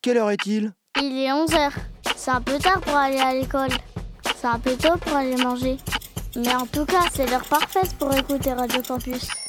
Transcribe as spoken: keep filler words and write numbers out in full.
Quelle heure est-il ? Il est onze heures. C'est un peu tard pour aller à l'école. C'est un peu tôt pour aller manger. Mais en tout cas, c'est l'heure parfaite pour écouter Radio Campus.